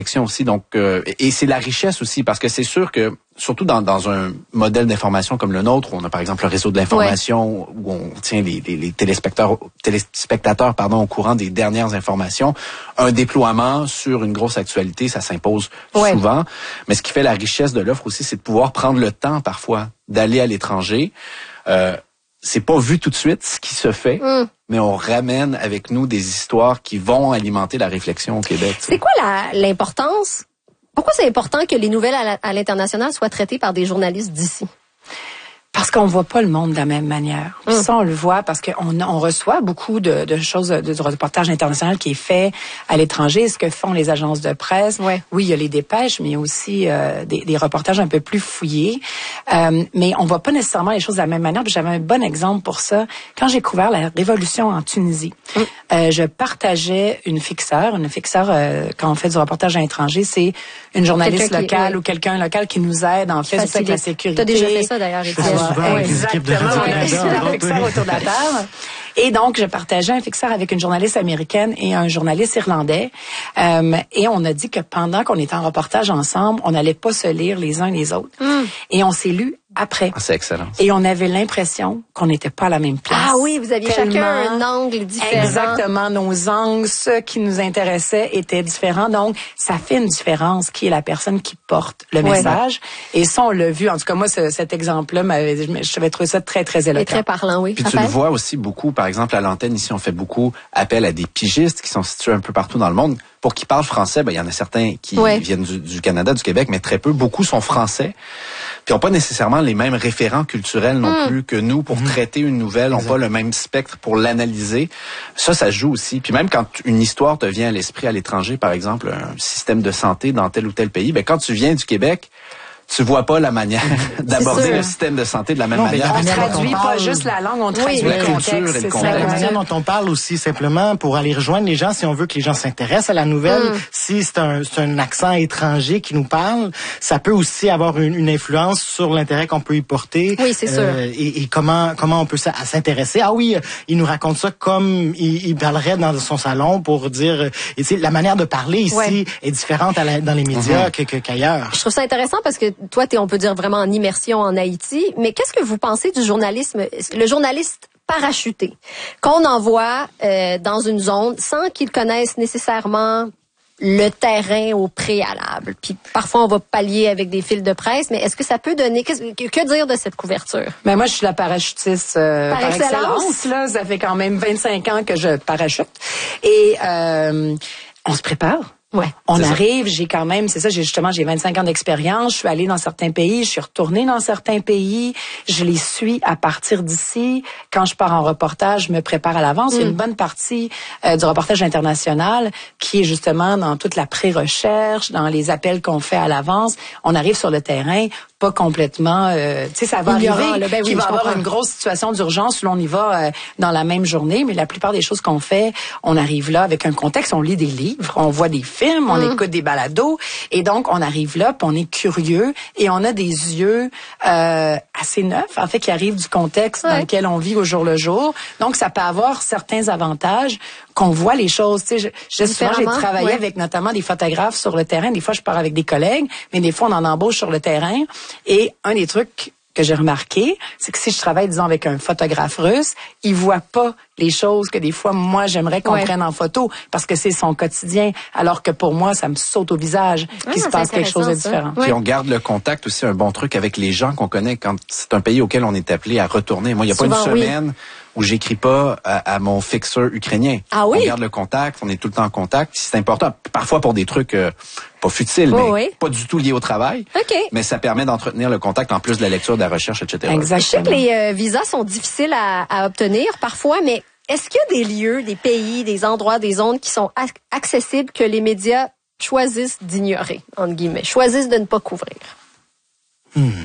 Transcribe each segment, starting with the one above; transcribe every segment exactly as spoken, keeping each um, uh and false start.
aussi. Donc, euh, et c'est la richesse aussi, parce que c'est sûr que, surtout dans, dans un modèle d'information comme le nôtre, où on a par exemple le réseau de l'information, ouais. où on tient les, les, les téléspectateurs, téléspectateurs pardon, au courant des dernières informations, un déploiement sur une grosse actualité, ça s'impose ouais. souvent. Mais ce qui fait la richesse de l'offre aussi, c'est de pouvoir prendre le temps parfois d'aller à l'étranger. Euh, c'est pas vu tout de suite ce qui se fait, mm. mais on ramène avec nous des histoires qui vont alimenter la réflexion au Québec. C'est quoi la, l'importance? Pourquoi c'est important que les nouvelles à, la, à l'international soient traitées par des journalistes d'ici? Parce qu'on voit pas le monde de la même manière. Puis ça, on le voit parce qu'on on reçoit beaucoup de, de choses, de, de reportage international qui est fait à l'étranger, ce que font les agences de presse. Ouais. Oui, il y a les dépêches, mais il y a aussi euh, des, des reportages un peu plus fouillés. Euh, mais on voit pas nécessairement les choses de la même manière. Puis j'avais un bon exemple pour ça. Quand j'ai couvert la révolution en Tunisie, mm. euh, je partageais une fixeur. Une fixeur, euh, quand on fait du reportage à l'étranger, c'est une journaliste quelqu'un locale qui, ouais. ou quelqu'un local qui nous aide en fait avec la sécurité. T'as déjà fait ça d'ailleurs, souvent avec les équipes de Radio-Canada. Un fixeur autour de la table. Et donc, je partageais un fixeur avec une journaliste américaine et un journaliste irlandais. Euh, et on a dit que pendant qu'on était en reportage ensemble, on n'allait pas se lire les uns les autres. Mm. Et on s'est lu après. Ah, c'est excellent. Et on avait l'impression qu'on n'était pas à la même place. Ah oui, vous aviez Tellement, chacun un angle différent. Exactement. Nos angles, ceux qui nous intéressaient étaient différents. Donc, ça fait une différence qui est la personne qui porte le ouais. message. Et ça, on l'a vu. En tout cas, moi, ce, cet exemple-là, m'avait, je avais trouvé ça très, très éloquent. Et très parlant, oui. Puis tu le vois aussi beaucoup, par exemple, à l'antenne, ici, on fait beaucoup appel à des pigistes qui sont situés un peu partout dans le monde. Pour qu'ils parlent français, ben il y en a certains qui ouais. viennent du, du Canada, du Québec, mais très peu. Beaucoup sont français. Puis n'ont pas nécessairement les mêmes référents culturels non mm. plus que nous pour mm. traiter une nouvelle, n'ont pas le même spectre pour l'analyser. Ça, ça joue aussi. Puis même quand une histoire te vient à l'esprit à l'étranger, par exemple, un système de santé dans tel ou tel pays, ben quand tu viens du Québec, tu vois pas la manière d'aborder le système de santé de la même non, manière. On traduit pas juste la langue, on traduit oui, le contexte. C'est ça. La manière dont on parle aussi, simplement, pour aller rejoindre les gens, si on veut que les gens s'intéressent à la nouvelle, mm. si c'est un, c'est un accent étranger qui nous parle, ça peut aussi avoir une, une influence sur l'intérêt qu'on peut y porter. Oui, c'est euh, sûr. Et, et comment comment on peut s'intéresser. Ah oui, il nous raconte ça comme il, il parlerait dans son salon pour dire... Et la manière de parler ici ouais. est différente à la, dans les médias mm-hmm. que, que, qu'ailleurs. Je trouve ça intéressant parce que toi, t'es, on peut dire vraiment en immersion en Haïti, mais qu'est-ce que vous pensez du journalisme, le journaliste parachuté, qu'on envoie euh, dans une zone sans qu'il connaisse nécessairement le terrain au préalable? Puis parfois, on va pallier avec des fils de presse, mais est-ce que ça peut donner... Que, que dire de cette couverture? Ben moi, je suis la parachutiste euh, par, par excellence. excellence là. Ça fait quand même vingt-cinq ans que je parachute. Et euh, on se prépare. Ouais. On c'est arrive, ça. j'ai quand même, c'est ça, j'ai justement, j'ai vingt-cinq ans d'expérience, je suis allée dans certains pays, je suis retournée dans certains pays, je les suis à partir d'ici. Quand je pars en reportage, je me prépare à l'avance. Mm. Il y a une bonne partie euh, du reportage international qui est justement dans toute la pré-recherche, dans les appels qu'on fait à l'avance. On arrive sur le terrain, pas complètement, euh, tu sais, ça va Ignorant, arriver, là, ben oui, qu'il va y avoir comprends. Une grosse situation d'urgence où l'on y va euh, dans la même journée, mais la plupart des choses qu'on fait, on arrive là avec un contexte, on lit des livres, on voit des films, on mmh. écoute des balados, et donc on arrive là, puis on est curieux, et on a des yeux euh, assez neufs, en fait, qui arrivent du contexte ouais. dans lequel on vit au jour le jour. Donc, ça peut avoir certains avantages qu'on voit les choses. Tu sais, je, je, souvent, j'ai travaillé ouais. avec notamment des photographes sur le terrain. Des fois, je pars avec des collègues, mais des fois, on en embauche sur le terrain. Et un des trucs que j'ai remarqué, c'est que si je travaille, disons, avec un photographe russe, il voit pas les choses que des fois, moi, j'aimerais qu'on ouais. prenne en photo parce que c'est son quotidien. Alors que pour moi, ça me saute au visage qu'il ah, se passe quelque chose de différent. Puis on garde le contact aussi, un bon truc avec les gens qu'on connaît quand c'est un pays auquel on est appelé à retourner. Moi, il n'y a Souvent, pas une semaine... Oui. où j'écris pas à, à mon fixeur ukrainien. Ah oui? On garde le contact, on est tout le temps en contact. C'est important, parfois pour des trucs euh, pas futiles, oh, mais oui. pas du tout liés au travail. Okay. Mais ça permet d'entretenir le contact en plus de la lecture, de la recherche, et cetera. Exactement. Je sais que les euh, visas sont difficiles à, à obtenir parfois, mais est-ce qu'il y a des lieux, des pays, des endroits, des zones qui sont ac- accessibles que les médias choisissent d'ignorer, entre guillemets, choisissent de ne pas couvrir? Hmm.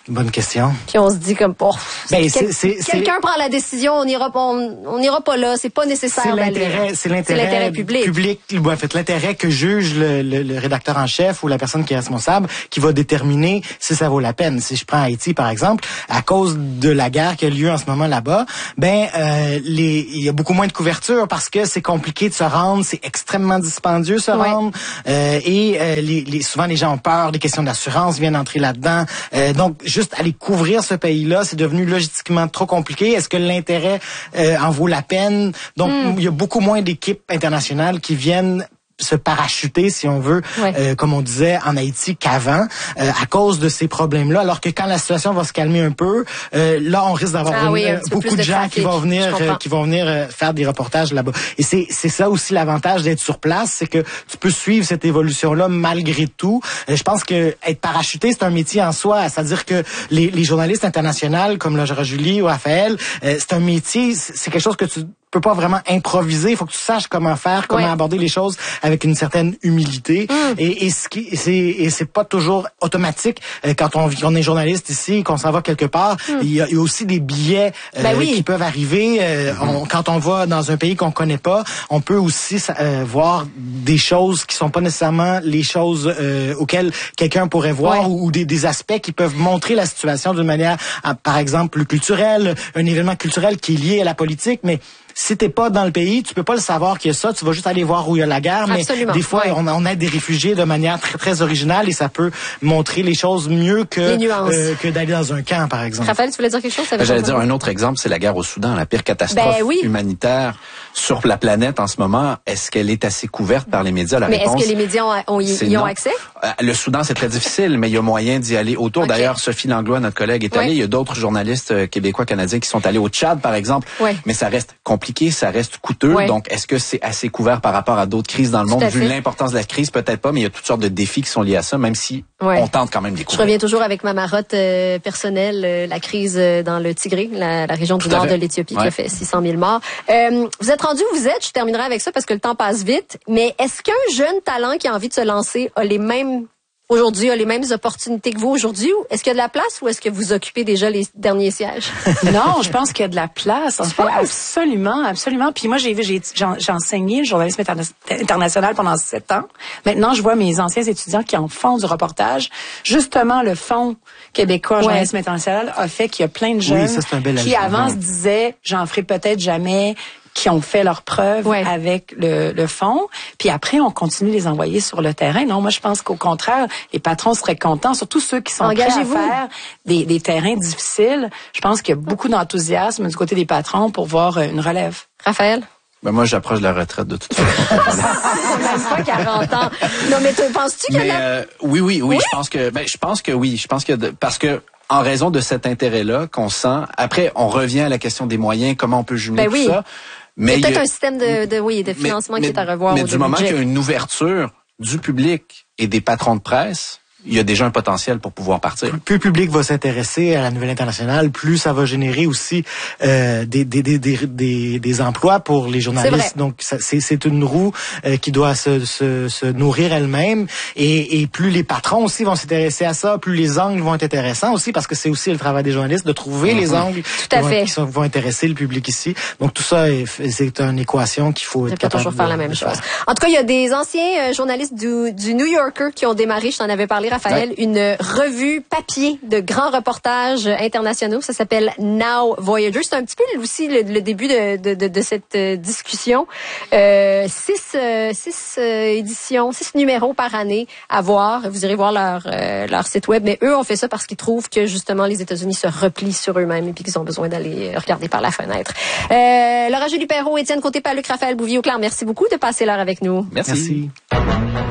Bonne question. Puis on se dit comme, oh, ben, quel, quelqu'un prend la décision, on n'ira pas, on, on n'ira pas là, c'est pas nécessaire d'aller. C'est l'intérêt public. public en fait, l'intérêt que juge le, le, le rédacteur en chef ou la personne qui est responsable qui va déterminer si ça vaut la peine. Si je prends Haïti, par exemple, à cause de la guerre qui a lieu en ce moment là-bas, ben, euh, les, il y a beaucoup moins de couverture parce que c'est compliqué de se rendre, c'est extrêmement dispendieux se ouais. rendre, euh, et euh, les, les, souvent les gens ont peur, des questions d'assurance viennent entrer là-dedans. Euh, donc, juste aller couvrir ce pays-là, c'est devenu logistiquement trop compliqué. Est-ce que l'intérêt euh, en vaut la peine? Donc, mm. il y a beaucoup moins d'équipes internationales qui viennent se parachuter, si on veut, ouais. euh, comme on disait en Haïti qu'avant, euh, à cause de ces problèmes-là. Alors que quand la situation va se calmer un peu, euh, là, on risque d'avoir ah oui, euh, beaucoup de, de gens qui vont venir, euh, qui vont venir euh, faire des reportages là-bas. Et c'est c'est ça aussi l'avantage d'être sur place, c'est que tu peux suivre cette évolution-là malgré tout. Euh, je pense que être parachuté, c'est un métier en soi. C'est-à-dire que les, les journalistes internationaux, comme Laura Julie ou Raphaël, euh, c'est un métier, c'est quelque chose que tu peux pas vraiment improviser. Il faut que tu saches comment faire, comment ouais. aborder les choses avec une certaine humilité. Mm. Et, et ce qui, c'est, et c'est pas toujours automatique euh, quand on, on est journaliste ici, qu'on s'en va quelque part. Mm. Il, y a, il y a aussi des billets euh, ben oui. qui peuvent arriver. Euh, mm. on, quand on va dans un pays qu'on connaît pas, on peut aussi euh, voir des choses qui sont pas nécessairement les choses euh, auxquelles quelqu'un pourrait voir, ouais. ou, ou des, des aspects qui peuvent montrer la situation d'une manière, à, par exemple, culturelle, un événement culturel qui est lié à la politique, mais si t'es pas dans le pays, tu peux pas le savoir qu'il y a ça. Tu vas juste aller voir où il y a la guerre. Mais Absolument. Des fois, ouais. on, on aide des réfugiés de manière très, très originale et ça peut montrer les choses mieux que euh, que d'aller dans un camp, par exemple. Raphaël, tu voulais dire quelque chose? Ben, J'allais dire un autre exemple, c'est la guerre au Soudan, la pire catastrophe ben, oui. humanitaire sur la planète en ce moment. Est-ce qu'elle est assez couverte par les médias? La mais réponse, est-ce que les médias ont, ont, y, y ont accès? Le Soudan, c'est très difficile, mais il y a moyen d'y aller autour. Okay. D'ailleurs, Sophie Langlois, notre collègue, est allée. Ouais. Il y a d'autres journalistes québécois, canadiens qui sont allés au Tchad, par exemple. Ouais. Mais ça reste compliqué, ça reste coûteux. Ouais. Donc, est-ce que c'est assez couvert par rapport à d'autres crises dans le monde? Vu l'importance de la crise, peut-être pas, mais il y a toutes sortes de défis qui sont liés à ça, même si ouais. on tente quand même d'y couvrir. Je reviens toujours avec ma marotte euh, personnelle, euh, la crise euh, dans le Tigré, la, la région du Tout nord de l'Éthiopie, ouais. qui a fait six cent mille morts. Euh, vous êtes rendu où vous êtes, je terminerai avec ça parce que le temps passe vite, mais est-ce qu'un jeune talent qui a envie de se lancer a les mêmes aujourd'hui, a les mêmes opportunités que vous aujourd'hui? Ou est-ce qu'il y a de la place ou est-ce que vous occupez déjà les derniers sièges? Non, je pense qu'il y a de la place. En fait, absolument, absolument. Puis moi, j'ai vu, j'ai, j'ai enseigné le journalisme interna- international pendant sept ans. Maintenant, je vois mes anciens étudiants qui en font du reportage. Justement, le Fonds québécois ouais. journalisme international a fait qu'il y a plein de jeunes oui, ça, c'est un bel qui avant se disaient, j'en ferai peut-être jamais, qui ont fait leurs preuves ouais. avec le, le fonds. Puis après, on continue de les envoyer sur le terrain. Non, moi, je pense qu'au contraire, les patrons seraient contents, surtout ceux qui sont Engagez-vous. prêts à faire des, des terrains difficiles. Je pense qu'il y a beaucoup d'enthousiasme du côté des patrons pour voir une relève. Raphaël? Ben moi, j'approche de la retraite de toute façon. C'est même pas quarante ans. Non, mais penses-tu qu'il y en a... Euh, oui, oui, oui, oui, je pense que, ben, je pense que oui. Je pense que, de, parce que, en raison de cet intérêt-là qu'on sent, après, on revient à la question des moyens, comment on peut jumeler ben tout oui. ça. Mais il y a peut-être a, un système de, de, oui, de financement mais, qui est à revoir. Mais du moment qu'il y a une ouverture du public et des patrons de presse, il y a déjà un potentiel pour pouvoir partir. Plus le public va s'intéresser à la nouvelle internationale, plus ça va générer aussi euh, des, des, des, des, des, des emplois pour les journalistes. Donc, ça, c'est, c'est une roue euh, qui doit se, se, se nourrir elle-même. Et, et plus les patrons aussi vont s'intéresser à ça, plus les angles vont être intéressants aussi, parce que c'est aussi le travail des journalistes de trouver mm-hmm. les angles tout à qui, fait. Vont, qui sont, vont intéresser le public ici. Donc, tout ça, est, c'est une équation qu'il faut être capable toujours faire de, la même de chose. Faire. En tout cas, il y a des anciens journalistes du, du New Yorker qui ont démarré, je t'en avais parlé, Raphaël, ouais. une revue papier de grands reportages internationaux. Ça s'appelle Now Voyager. C'est un petit peu aussi le, le début de, de, de, de cette discussion. Euh, six, euh, six euh, éditions, six numéros par année à voir. Vous irez voir leur, euh, leur site web. Mais eux ont fait ça parce qu'ils trouvent que justement les États-Unis se replient sur eux-mêmes et puis qu'ils ont besoin d'aller regarder par la fenêtre. Euh, Laura Julie Perrault, Étienne Côté-Paluc, Raphaël Bouvier-Auclair, merci beaucoup de passer l'heure avec nous. Merci. Merci.